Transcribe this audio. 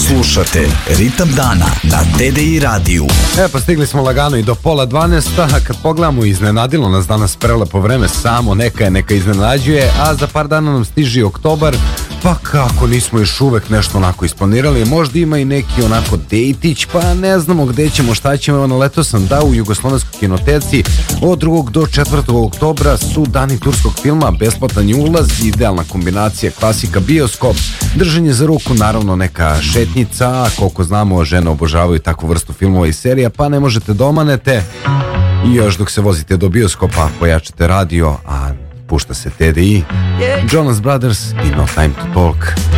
Slušate Ritam dana na TDI radiju. Pa stigli smo lagano i do 11:30, kad pogledamo, iznenadilo nas danas prelepo vreme, samo neka iznenađuje, a za par dana nam stiže oktobar, pa kako nismo još uvek nešto onako isplanirali, možda ima i neki onako dejtić, pa ne znamo gde ćemo, šta ćemo. Na leto sam dao u Jugoslovenskoj kinoteci od 2. do 4. oktobra su dani turskog filma, besplatan je ulaz, idealna kombinacija klasika, bioskop, držanje za ruku, naravno neka šetnica, koliko znamo žene obožavaju takvu vrstu filmova i serija, pa ne možete da omanete. I još dok se vozite do bioskopa pojačate radio, a pušta se TDI, Jonas Brothers i No Time to Talk.